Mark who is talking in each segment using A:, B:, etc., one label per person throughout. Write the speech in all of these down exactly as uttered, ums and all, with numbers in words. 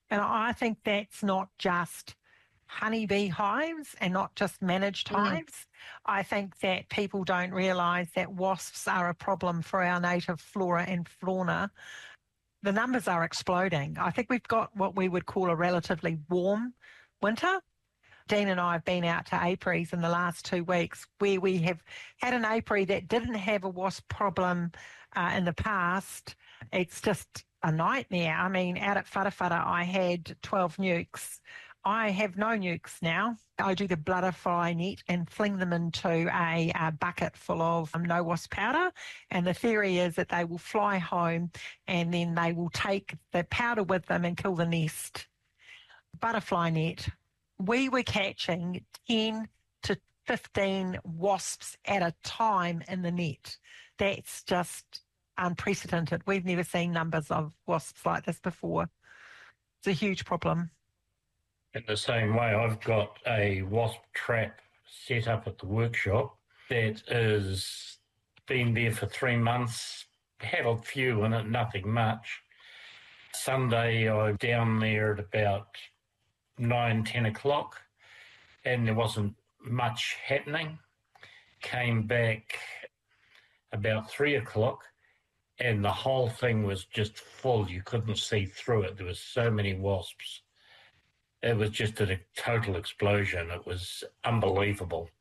A: And I think that's not just honeybee hives and not just managed
B: Mm.
A: hives. I think that people don't realise that wasps are a problem for our native flora and fauna. The numbers are exploding. I think we've got what we would call a relatively warm winter. Dean and I have been out to apiaries in the last two weeks where we have had an apiary that didn't have a wasp problem uh, in the past. It's just a nightmare. I mean, out at Whatawhata, I had twelve nukes. I have no nukes now. I do the butterfly net and fling them into a, a bucket full of um, no wasp powder. And the theory is that they will fly home and then they will take the powder with them and kill the nest. Butterfly net. We were catching ten to fifteen wasps at a time in the net. That's just unprecedented. We've never seen numbers of wasps like this before. It's a huge problem.
C: In the same way, I've got a wasp trap set up at the workshop that has been there for three months, had a few in it, nothing much. Sunday, I was down there at about nine, ten o'clock, and there wasn't much happening. Came back about three o'clock, and the whole thing was just full. You couldn't see through it. There was so many wasps. It was just a total explosion. It was unbelievable.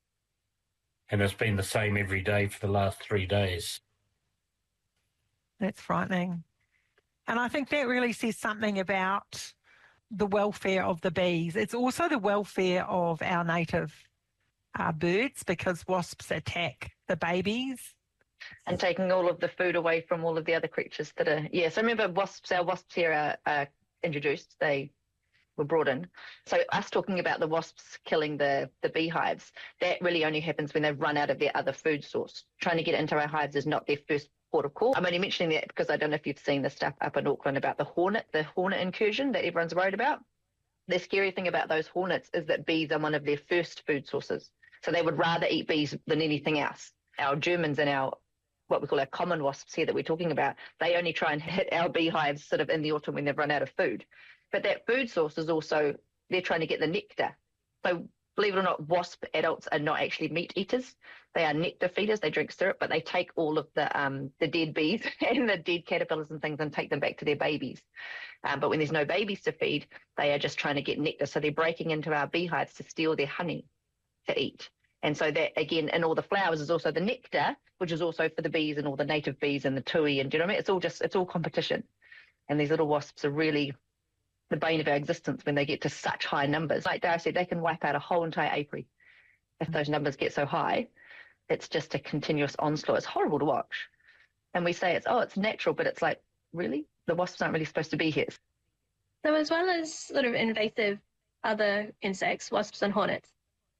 C: And it's been the same every day for the last three days.
A: That's frightening. And I think that really says something about the welfare of the bees. It's also the welfare of our native uh, birds, because wasps attack the babies.
B: And taking all of the food away from all of the other creatures that are, yeah. So remember, wasps, our wasps here are, are introduced. They were brought in. So us talking about the wasps killing the, the beehives, that really only happens when they've run out of their other food source. Trying to get into our hives is not their first port of call. I'm only mentioning that because I don't know if you've seen the stuff up in Auckland about the hornet, the hornet incursion that everyone's worried about. The scary thing about those hornets is that bees are one of their first food sources. So they would rather eat bees than anything else. Our Germans and our, what we call our common wasps here that we're talking about, they only try and hit our beehives sort of in the autumn when they've run out of food. But that food source is also, they're trying to get the nectar. So believe it or not, wasp adults are not actually meat eaters. They are nectar feeders. They drink syrup, but they take all of the um, the dead bees and the dead caterpillars and things and take them back to their babies. Um, but when there's no babies to feed, they are just trying to get nectar. So they're breaking into our beehives to steal their honey to eat. And so that, again, in all the flowers is also the nectar, which is also for the bees and all the native bees and the tui. And do you know what I mean? It's all just, it's all competition. And these little wasps are really the bane of our existence when they get to such high numbers. Like Dara said, they can wipe out a whole entire apiary if those numbers get so high. It's just a continuous onslaught. It's horrible to watch. And we say it's, oh, it's natural, but it's like, really? The wasps aren't really supposed to be here.
D: So as well as sort of invasive other insects, wasps and hornets,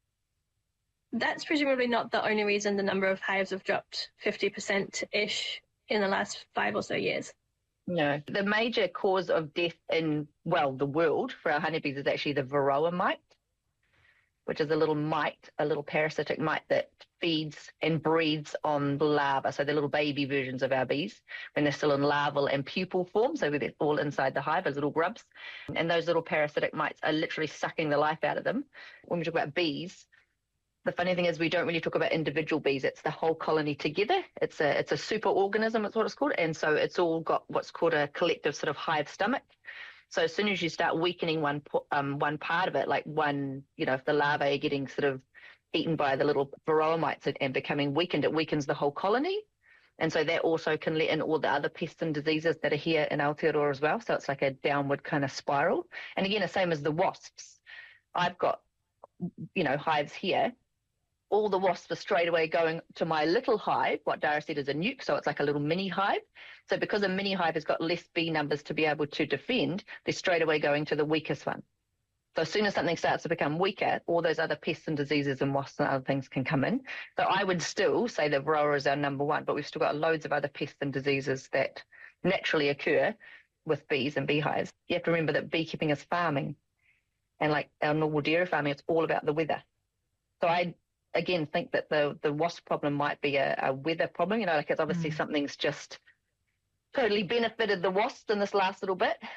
D: that's presumably not the only reason the number of hives have dropped fifty percent-ish in the last five or so years.
B: No. The major cause of death in, well, the world for our honeybees is actually the varroa mite, which is a little mite, a little parasitic mite that feeds and breeds on larvae. So the little baby versions of our bees when they're still in larval and pupal form, so they're all inside the hive as little grubs. And those little parasitic mites are literally sucking the life out of them. When we talk about bees, the funny thing is we don't really talk about individual bees. It's the whole colony together. It's a it's a super organism, that's what it's called. And so it's all got what's called a collective sort of hive stomach. So as soon as you start weakening one um, one part of it, like one, you know, if the larvae are getting sort of eaten by the little varroa mites and, and becoming weakened, it weakens the whole colony. And so that also can let in all the other pests and diseases that are here in Aotearoa as well. So it's like a downward kind of spiral. And again, the same as the wasps. I've got, you know, hives here. All the wasps are straight away going to my little hive, what Dara said is a nuke, so it's like a little mini hive. So because a mini hive has got less bee numbers to be able to defend, they're straight away going to the weakest one. So as soon as something starts to become weaker, all those other pests and diseases and wasps and other things can come in. So I would still say the varroa is our number one, but we've still got loads of other pests and diseases that naturally occur with bees and beehives. You have to remember that beekeeping is farming. And like our normal dairy farming, it's all about the weather. So I again think that the the wasp problem might be a, a weather problem, you know, like it's obviously mm. something's just totally benefited the wasps in this last little bit.